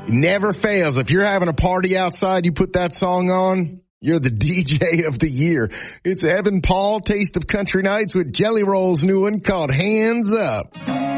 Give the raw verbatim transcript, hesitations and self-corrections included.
Never fails. If you're having a party outside, you put that song on, you're the D J of the year. It's Evan Paul, Taste of Country Nights with Jelly Roll's new one called Hands Up.